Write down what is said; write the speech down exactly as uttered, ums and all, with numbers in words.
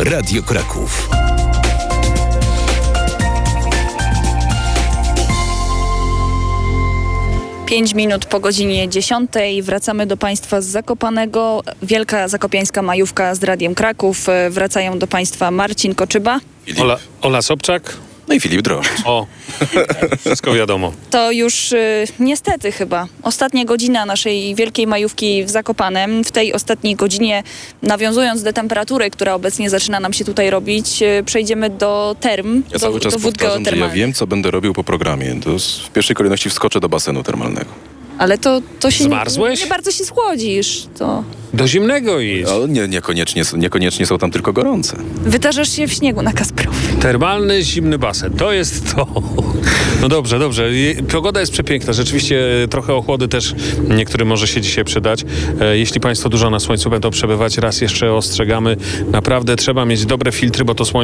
Radio Kraków. Pięć minut po godzinie dziesiątej wracamy do Państwa z Zakopanego. Wielka zakopiańska majówka z Radiem Kraków. Wracają do Państwa Marcin Koczyba. Ola, Ola Sobczak. No i Filip Droszcz. O, wszystko wiadomo. To już y, niestety chyba ostatnia godzina naszej wielkiej majówki w Zakopanem. W tej ostatniej godzinie, nawiązując do temperatury, która obecnie zaczyna nam się tutaj robić, y, przejdziemy do term, Ja do, cały czas do wód powtarzam, że ja geotermalnych. wiem, co będę robił po programie. To s- w pierwszej kolejności wskoczę do basenu termalnego. Ale to, to się Zmarzłeś? nie, nie bardzo się schłodzisz. To Do zimnego idź. Ale nie, niekoniecznie, s- niekoniecznie są tam tylko gorące. wytarzasz się w śniegu na Kasprowie. Termalny, zimny basen. To jest to. No dobrze, dobrze. Je- Pogoda jest przepiękna. Rzeczywiście e, trochę ochłody też niektórym może się dzisiaj przydać. E, Jeśli Państwo dużo na słońcu będą przebywać, raz jeszcze ostrzegamy. Naprawdę trzeba mieć dobre filtry, bo to słońce